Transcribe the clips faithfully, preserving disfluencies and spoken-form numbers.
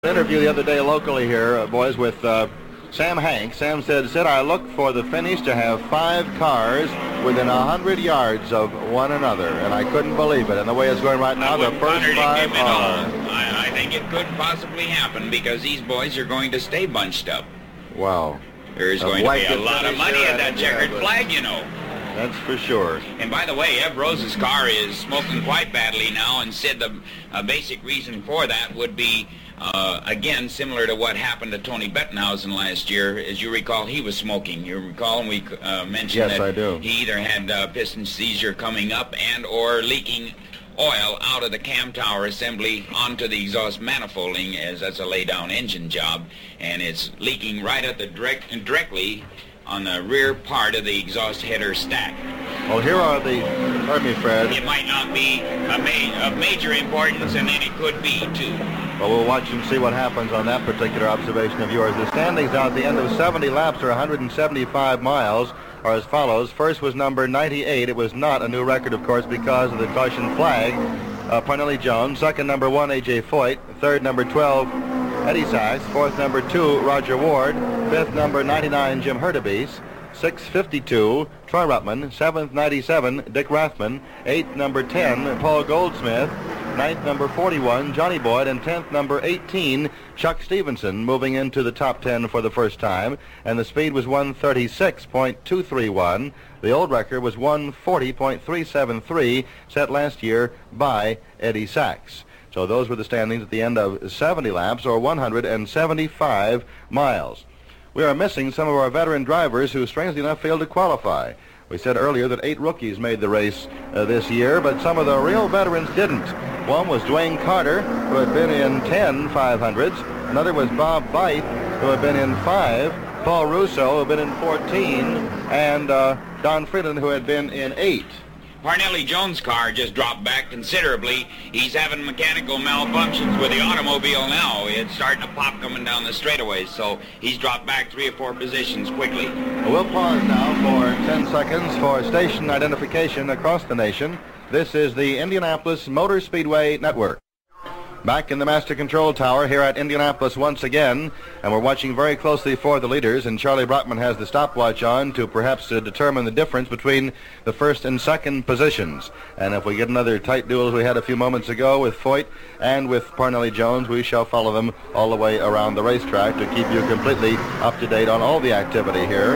Interview the other day locally here, uh, boys, with uh, Sam Hank. Sam said, said, I look for the finish to have five cars within a hundred yards of one another, and I couldn't believe it. And the way it's going right now, the first five are... I, I think it could possibly happen because these boys are going to stay bunched up. Wow. There's going to be a lot of money at that checkered flag, you know. That's for sure. And by the way, Eb Rose's car is smoking quite badly now, and said the uh, basic reason for that would be, uh, again, similar to what happened to Tony Bettenhausen last year. As you recall, he was smoking. You recall, and we uh, mentioned yes, that I do. he either had uh, piston seizure coming up and or leaking oil out of the cam tower assembly onto the exhaust manifolding, as that's a lay-down engine job, and it's leaking right at the direct directly on the rear part of the exhaust header stack. Well, here are the... Pardon me, Fred. It might not be a ma of major importance, and then it could be, too. Well, we'll watch and see what happens on that particular observation of yours. The standings out at the end of seventy laps, or one hundred seventy-five miles, are as follows. First was number ninety-eight. It was not a new record, of course, because of the caution flag. Uh, Parnelli Jones. Second, number one, A J Foyt. Third, number twelve, Eddie Sachs. Fourth, number two, Roger Ward. Fifth, number ninety-nine, Jim Hurtubise. Sixth, fifty-two, Troy Ruttman. Seventh, ninety-seven, Dick Rathman. Eighth, number ten, Paul Goldsmith. Ninth, number forty-one, Johnny Boyd. And tenth, number eighteen, Chuck Stevenson, moving into the top ten for the first time. And the speed was one thirty-six point two three one. The old record was one forty point three seven three, set last year by Eddie Sachs. So those were the standings at the end of seventy laps, or one hundred seventy-five miles. We are missing some of our veteran drivers who, strangely enough, failed to qualify. We said earlier that eight rookies made the race uh, this year, but some of the real veterans didn't. One was Dwayne Carter, who had been in ten five hundreds. Another was Bob Byth, who had been in five. Paul Russo, who had been in fourteen. And uh, Don Freeland, who had been in eight. Parnelli Jones' car just dropped back considerably. He's having mechanical malfunctions with the automobile now. It's starting to pop coming down the straightaways, so he's dropped back three or four positions quickly. We'll pause now for ten seconds for station identification across the nation. This is the Indianapolis Motor Speedway Network. Back in the Master Control Tower here at Indianapolis once again, and we're watching very closely for the leaders, and Charlie Brockman has the stopwatch on to perhaps uh, determine the difference between the first and second positions. And if we get another tight duel as we had a few moments ago with Foyt and with Parnelli Jones, we shall follow them all the way around the racetrack to keep you completely up to date on all the activity here.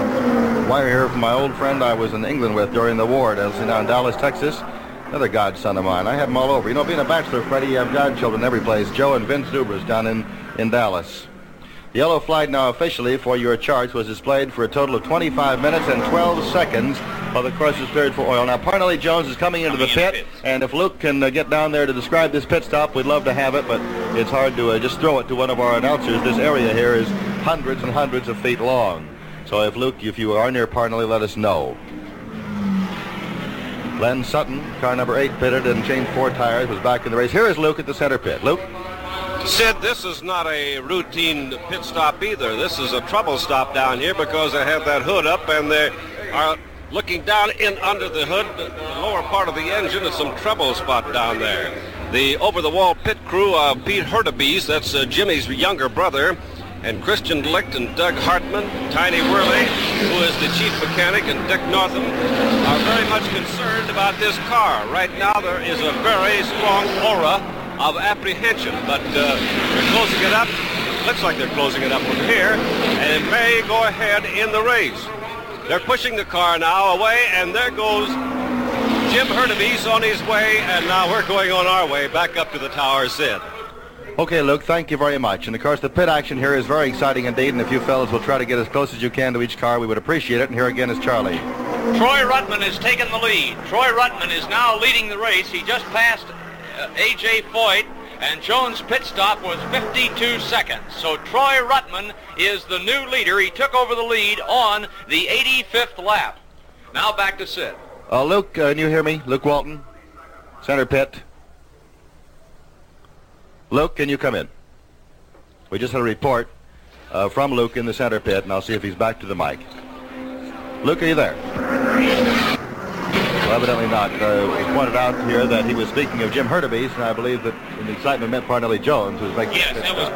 Wire here from my old friend I was in England with during the war, down in Dallas, Texas. Another godson of mine. I have them all over. You know, being a bachelor, Freddie, you have godchildren every place. Joe and Vince Dubras down in, in Dallas. The yellow flag now officially for your charts was displayed for a total of twenty-five minutes and twelve seconds while the course is cleared for oil. Now, Parnelli Jones is coming into coming the in pit, the and if Luke can uh, get down there to describe this pit stop, we'd love to have it, but it's hard to uh, just throw it to one of our announcers. This area here is hundreds and hundreds of feet long. So if Luke, if you are near Parnelli, let us know. Len Sutton, car number eight, pitted and changed four tires, was back in the race. Here is Luke at the center pit. Luke? Sid, this is not a routine pit stop either. This is a trouble stop down here because they have that hood up and they are looking down in under the hood, the lower part of the engine. Is some trouble spot down there. The over-the-wall pit crew of Pete Hurtubise, that's uh, Jimmy's younger brother, and Christian Licht and Doug Hartman, Tiny Worley, who is the chief mechanic, and Dick Northam, are very much concerned about this car. Right now there is a very strong aura of apprehension, but uh, they're closing it up. Looks like they're closing it up from here, and it may go ahead in the race. They're pushing the car now away, and there goes Jim Hurtubise on his way, and now we're going on our way back up to the tower, Sid. Okay, Luke, thank you very much. And, of course, the pit action here is very exciting indeed, and if you fellas will try to get as close as you can to each car, we would appreciate it. And here again is Charlie. Troy Ruttman has taken the lead. Troy Ruttman is now leading the race. He just passed uh, A J Foyt, and Jones' pit stop was fifty-two seconds. So Troy Ruttman is the new leader. He took over the lead on the eighty-fifth lap. Now back to Sid. Uh, Luke, uh, can you hear me? Luke Walton, center pit. Luke, can you come in? We just had a report uh, from Luke in the center pit, and I'll see if he's back to the mic. Luke, are you there? Well, evidently not. Uh, it was pointed out here that he was speaking of Jim Hurtubise, and I believe that in the excitement meant Parnelli Jones, who was making Yes, that was